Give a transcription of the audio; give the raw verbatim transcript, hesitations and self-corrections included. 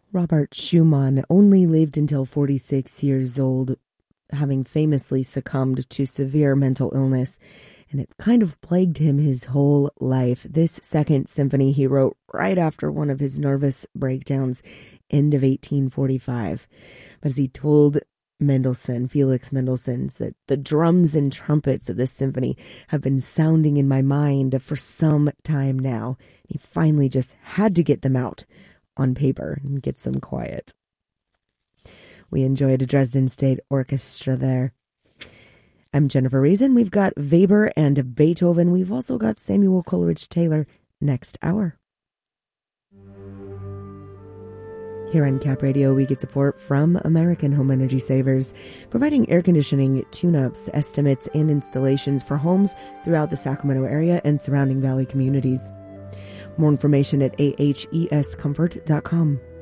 Robert Schumann only lived until forty-six years old, having famously succumbed to severe mental illness, and it kind of plagued him his whole life. This second symphony he wrote right after one of his nervous breakdowns, end of eighteen forty-five. But as he told Mendelssohn, Felix Mendelssohn, that the drums and trumpets of this symphony have been sounding in my mind for some time now. He finally just had to get them out on paper and get some quiet. We enjoyed a Dresden State Orchestra there. I'm Jennifer Reason. We've got Weber and Beethoven. We've also got Samuel Coleridge Taylor next hour. Here on Cap Radio, we get support from American Home Energy Savers, providing air conditioning, tune-ups, estimates, and installations for homes throughout the Sacramento area and surrounding valley communities. More information at a h e s comfort dot com.